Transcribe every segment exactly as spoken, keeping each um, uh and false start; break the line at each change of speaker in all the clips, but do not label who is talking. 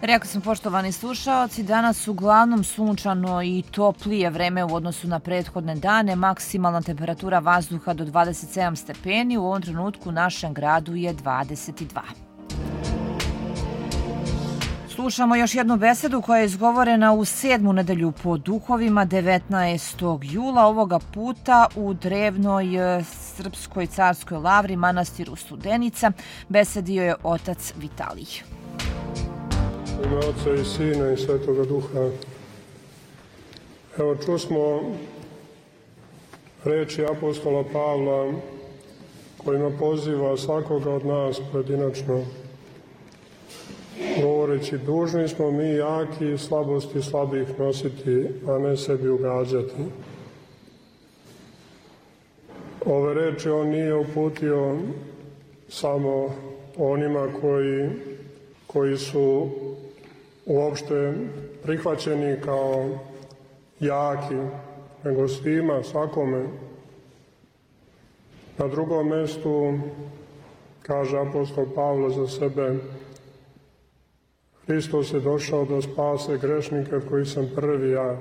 Rekao sam, poštovani slušaoci, danas uglavnom sunčano i toplije vreme u odnosu na prethodne dane. Maksimalna temperatura vazduha do dvadeset sedam stepeni, u ovom trenutku u našem gradu je dvadeset dva. Slušamo još jednu besedu koja je izgovorena u sedmu nedelju po duhovima devetnaestog jula, ovoga puta u drevnoj Srpskoj carskoj lavri manastiru Studenica. Besedio je otac Vitalij.
U ime Oca i Sina i Svetoga Duha. Evo, čusmo reči apostola Pavla kojima poziva svakoga od nas pojedinačno, govoreći: dužni smo mi jaki i slabosti slabih nositi, a ne sebi ugađati. Ove reči on nije uputio samo onima koji, koji su uopšte prihvaćeni kao jaki, nego svima, svakome. Na drugom mestu kaže apostol Pavle za sebe: Hristos je došao da spase grešnike, od kojih sam prvi ja.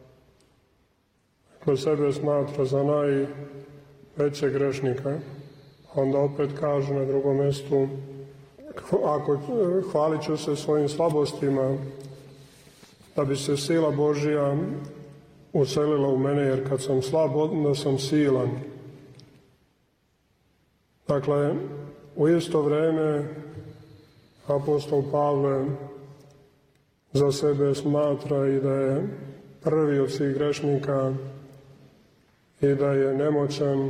Ko sebe smatra za najveće grešnika, onda opet kaže na drugom mestu: ako hvalit ću se svojim slabostima, da bi se sila Božja uselila u mene, jer kad sam slab, onda sam silan. Dakle, u isto vreme apostol Pavle za sebe smatra i da je prvi od svih grešnika i da je nemoćan,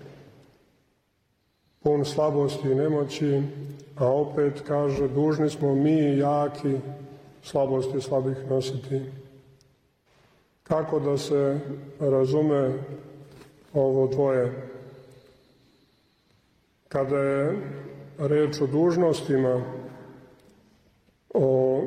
pun slabosti i nemoći, a opet kaže: dužni smo mi jaki slabosti slabih nositi. Kako da se razume ovo dvoje? Kada je reč o dužnostima, o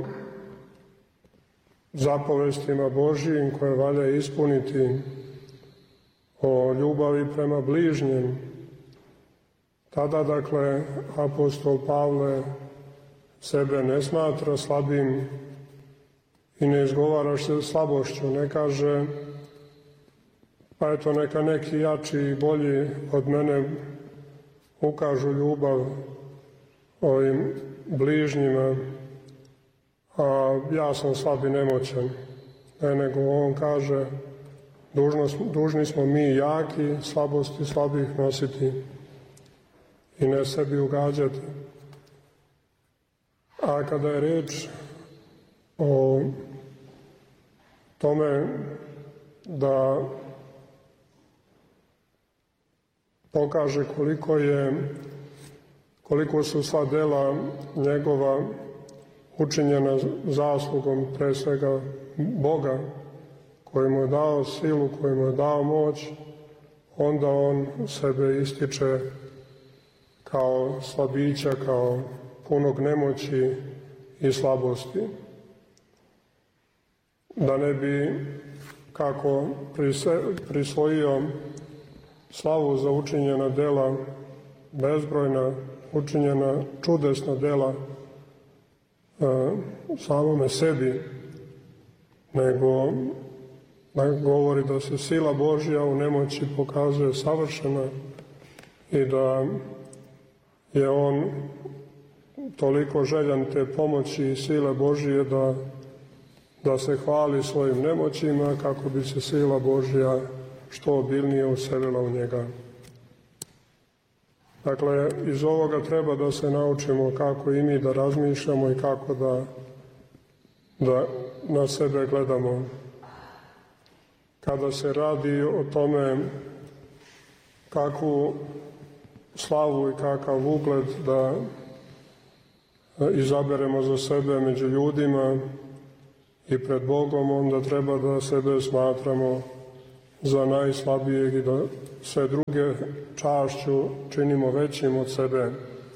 zapovestima Božjim koje valja ispuniti, o ljubavi prema bližnjem, tada, dakle, apostol Pavle sebe ne smatra slabim i ne izgovara se slabošću. Ne kaže: pa eto, neka neki jači i bolji od mene ukažu ljubav ovim bližnjima, a ja sam slab i nemoćan. Ne, nego on kaže: dužnost, dužni smo mi jaki slabosti slabih nositi i ne sebi ugađati. A kada je reč o tome da pokaže koliko je, koliko su sva dela njegova učinjena zaslugom pre svega Boga, koji mu je dao silu, koji mu je dao moć, onda on sebe ističe kao slabića, kao punog nemoći i slabosti. Da ne bi kako prisvojio slavu za učinjena dela, bezbrojna učinjena čudesna dela e, samome sebi, nego da govori da se sila Božja u nemoći pokazuje savršena i da je on toliko željan te pomoći i sile Božje da, da se hvali svojim nemoćima kako bi se sila Božja što obilnije uselila u njega. Dakle, iz ovoga treba da se naučimo kako i mi da razmišljamo i kako da, da na sebe gledamo. Kada se radi o tome kakvu slavu i kakav ugled da izaberemo za sebe među ljudima i pred Bogom, onda treba da sebe smatramo za najslabijeg i da sve druge čašću činimo većim od sebe.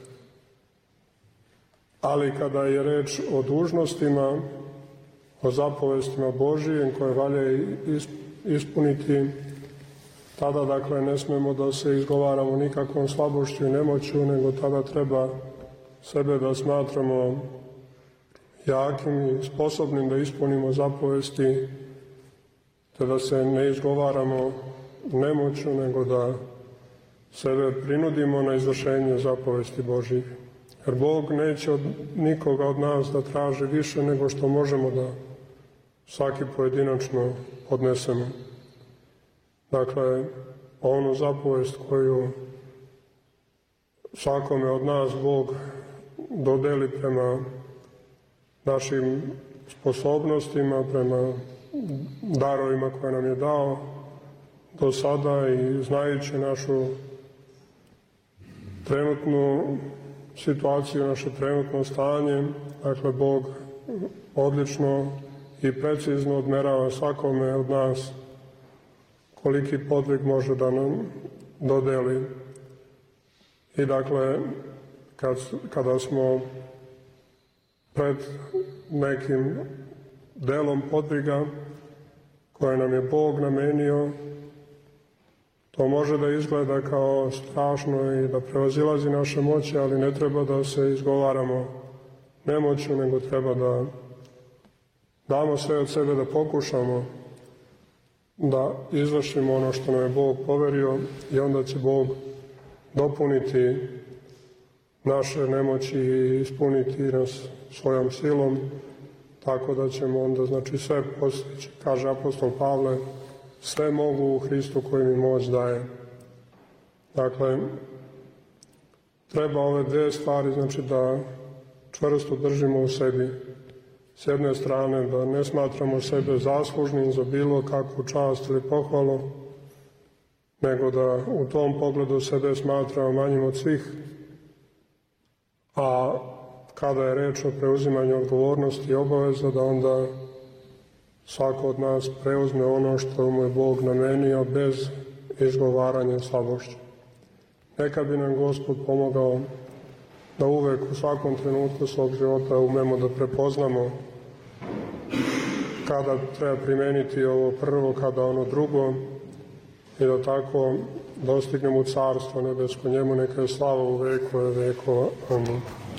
Ali kada je reč o dužnostima, o zapovestima Božijim koje valja ispuniti, tada, dakle, ne smemo da se izgovaramo nikakvom slabošću i nemoću, nego tada treba sebe da smatramo jakim i sposobnim da ispunimo zapovesti, te da se ne izgovaramo nemoću, nego da sebe prinudimo na izvršenje zapovesti Božjih. Jer Bog neće od nikoga od nas da traži više nego što možemo da svaki pojedinačno podnesemo. Dakle, onu zapovest koju svakome od nas Bog dodeli prema našim sposobnostima, prema darovima koje nam je dao do sada i znajući našu trenutnu situaciju, naše trenutno stanje, dakle, Bog odlično i precizno odmerava svakome od nas koliki podvig može da nam dodeli. I dakle, kad, kada smo pred nekim delom podviga koje nam je Bog namenio, to može da izgleda kao strašno i da prevazilazi naše moći, ali ne treba da se izgovaramo nemoću, nego treba da damo sve od sebe, da pokušamo da izvršimo ono što nam je Bog poverio i onda će Bog dopuniti naše nemoći i ispuniti nas svojom silom, tako da ćemo onda, znači, sve postići. Kaže apostol Pavle, sve mogu u Hristu koji mi moć daje. Dakle, treba ove dve stvari, znači, da čvrsto držimo u sebi. S jedne strane, da ne smatramo sebe zaslužnim za bilo kakvu čast ili pohvalu, nego da u tom pogledu sebe smatramo manjim od svih, a kada je reč o preuzimanju odgovornosti i obaveza, da onda svako od nas preuzme ono što mu je Bog namenio bez izgovaranja slabošću. Neka bi nam Gospod pomogao da uvek u svakom trenutku svog života umemo da prepoznamo kada treba primeniti ovo prvo, kada ono drugo, i da tako dostignemo u Carstvo nebesko. Njemu neka je slava u vekove vekova. Amin.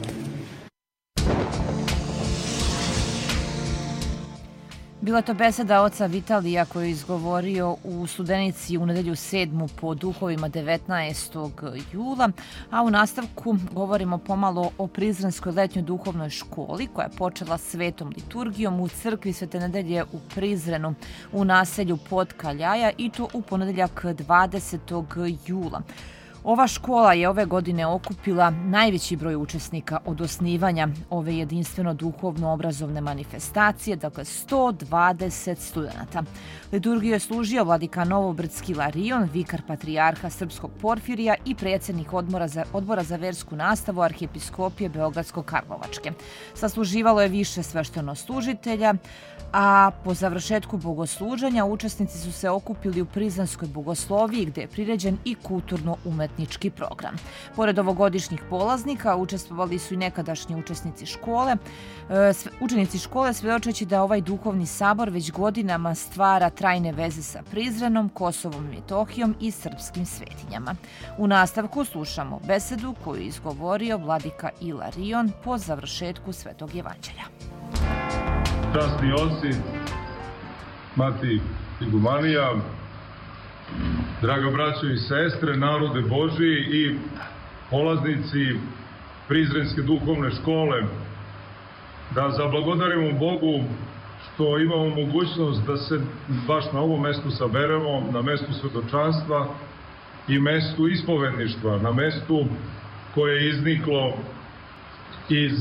Bila to beseda oca Vitalija koju je izgovorio u Studenici u nedelju sedmu po duhovima devetnaestog jula, a u nastavku govorimo pomalo o Prizrenskoj letnjoj duhovnoj školi koja je počela svetom liturgijom u crkvi Svete nedelje u Prizrenu u naselju Podkaljaja, i to u ponedeljak dvadesetog jula. Ova škola je ove godine okupila najveći broj učesnika od osnivanja ove jedinstveno duhovno-obrazovne manifestacije, dakle sto dvadeset studenata. Liturgiju je služio vladika Novobrdski Ilarion, vikar patrijarha Srpskog Porfirija i predsjednik odbora za, odbora za versku nastavu Arhijepiskopije Beogradsko-Karlovačke. Sasluživalo je više sveštenoslужitelja, a po završetku bogosluženja učesnici su se okupili u Prizrenskoj bogosloviji gde je priređen i kulturno-umetnički program. Pored ovogodišnjih polaznika učestvovali su i nekadašnji učesnici škole, učenici škole, svedočeći da ovaj duhovni sabor već godinama stvara trajne veze sa Prizrenom, Kosovom i Metohijom i srpskim svetinjama. U nastavku slušamo besedu koju je izgovorio vladika Ilarion po završetku Svetog evanđelja.
Časni oci, mati igumanija, draga braćo i sestre, narode Božiji i polaznici Prizrenske duhovne škole, da zablagodarimo Bogu što imamo mogućnost da se baš na ovom mestu saberemo, na mestu svetočanstva i mestu ispovedništva, na mestu koje je izniklo iz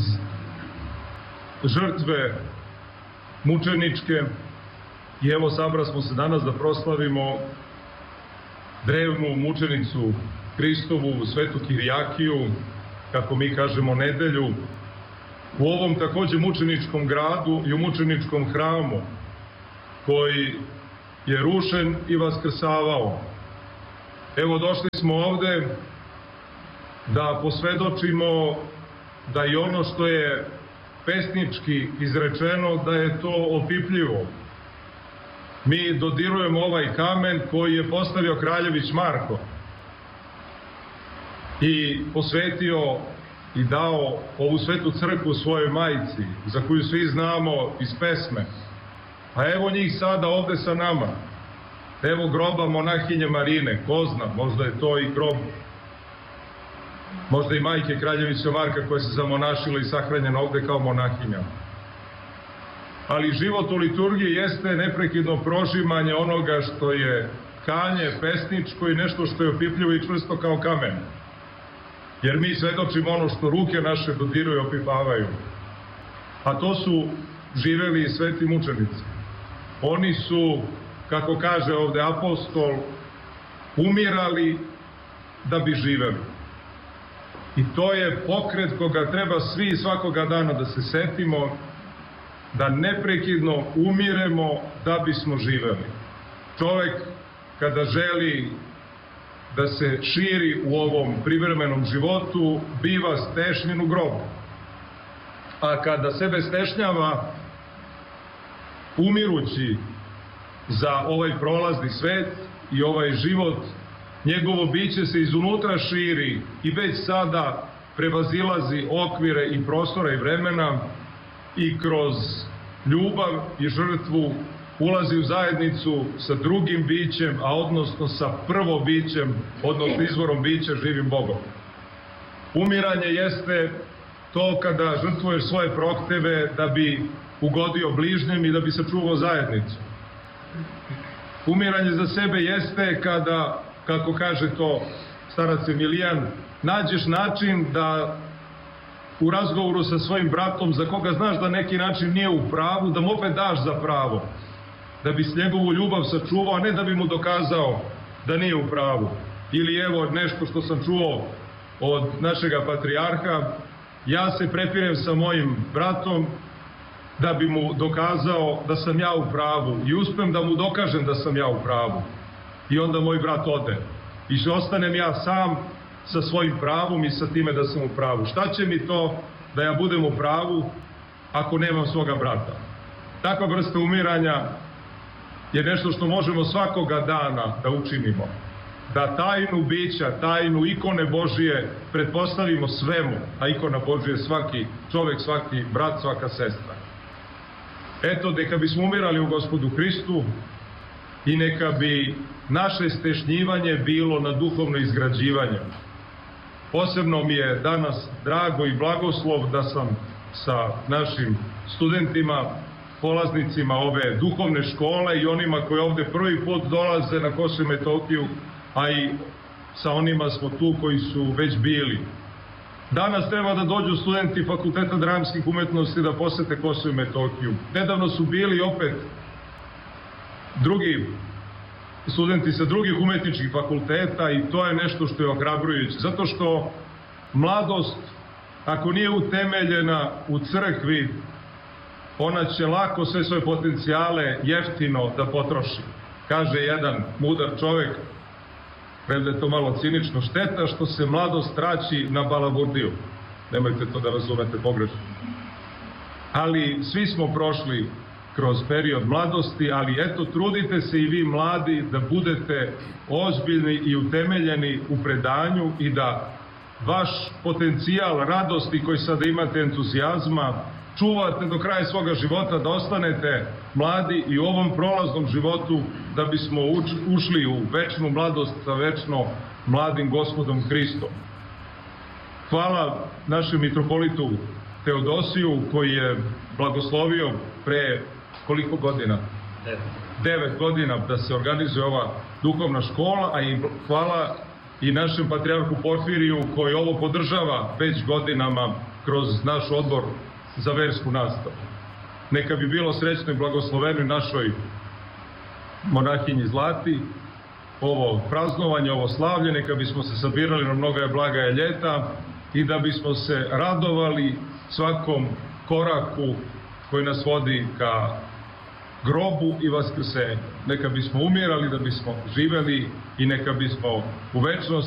žrtve mučeničke, i evo sabra smo se danas da proslavimo drevnu mučenicu Hristovu, svetu Kirijakiju, kako mi kažemo nedelju, u ovom takođe mučeničkom gradu i u mučeničkom hramu koji je rušen i vaskrsavao. Evo došli smo ovde da posvedočimo da i ono što je pesnički izrečeno, da je to opipljivo. Mi dodirujemo ovaj kamen koji je postavio kraljević Marko i posvetio i dao ovu svetu crkvu svojoj majci, za koju svi znamo iz pesme. A evo njih sada ovde sa nama. Evo groba monahinje Marine, ko zna, možda je to i grob, možda i majke Kraljevića Marka koja se zamonašila i sahranjena ovde kao monahinja. Ali život u liturgiji jeste neprekidno prožimanje onoga što je tkanje, pesničko i nešto što je opipljivo i čvrsto kao kamen. Jer mi svedočimo ono što ruke naše dodiruju i opipavaju. A to su živeli sveti mučenici. Oni su, kako kaže ovde apostol, umirali da bi živeli. I to je pokret koga treba svi svakoga dana da se setimo, da neprekidno umiremo da bismo živeli. Čovek kada želi da se širi u ovom privremenom životu, biva stešnjen u grobu. A kada sebe stešnjava, umirući za ovaj prolazni svet i ovaj život, njegovo biće se izunutra širi i već sada prevazilazi okvire i prostora i vremena i kroz ljubav i žrtvu ulazi u zajednicu sa drugim bićem, a odnosno sa prvo bićem, odnosno izvorom bića, živim Bogom. Umiranje jeste to kada žrtvuješ svoje prohteve da bi ugodio bližnjem i da bi sačuvao zajednicu. Umiranje za sebe jeste kada, kako kaže to starac Emilijan, nađeš način da u razgovoru sa svojim bratom, za koga znaš da neki način nije u pravu, da mu opet daš za pravo, da bi s njegovu ljubav sačuvao, a ne da bi mu dokazao da nije u pravu. Ili evo nešto što sam čuo od našega patrijarha, ja se prepirem sa mojim bratom da bi mu dokazao da sam ja u pravu i uspem da mu dokažem da sam ja u pravu. I onda moj brat ode. I što ostanem ja sam sa svojim pravom i sa time da sam u pravu. Šta će mi to da ja budem u pravu ako nemam svoga brata? Takva vrsta umiranja je nešto što možemo svakoga dana da učinimo. Da tajnu bića, tajnu ikone Božije pretpostavimo svemu, a ikona Božije svaki čovek, svaki brat, svaka sestra. Eto, neka bismo umirali u Gospodu Hristu i neka bi naše stešnjivanje bilo na duhovno izgrađivanje. Posebno mi je danas drago i blagoslov da sam sa našim studentima, polaznicima ove duhovne škole i onima koji ovde prvi put dolaze na Kosovo i Metohiju, a i sa onima smo tu koji su već bili. Danas treba da dođu studenti Fakulteta dramskih umetnosti da posete Kosovo i Metohiju. Nedavno su bili opet drugi studenti sa drugih umetničkih fakulteta i to je nešto što je ohrabrujuće. Zato što mladost, ako nije utemeljena u crkvi, ona će lako sve svoje potencijale jeftino da potroši. Kaže jedan mudar čovek, premda je to malo cinično, šteta što se mladost traći na balaburdiju. Nemojte to da razumete pogrešno. Ali svi smo prošli kroz period mladosti, ali eto, trudite se i vi mladi da budete ozbiljni i utemeljeni u predanju i da vaš potencijal radosti koji sada imate, entuzijazma, čuvate do kraja svoga života, da ostanete mladi i u ovom prolaznom životu da bismo ušli u večnu mladost sa večno mladim Gospodom Hristom. Hvala našem mitropolitu Teodosiju koji je blagoslovio pre koliko godina? Devet. Devet godina da se organizuje ova duhovna škola, a i hvala i našem patrijarhu Porfiriju koji ovo podržava već godinama kroz naš odbor za versku nastavu. Neka bi bilo srećno i blagosloveno našoj monahinji Zlati ovo praznovanje, ovo slavlje, neka bismo se sabirali na mnoga blaga je ljeta i da bismo se radovali svakom koraku koji nas vodi ka grobu i vaskrsenju. Neka bismo umirali da bismo živeli i neka bismo u večnosti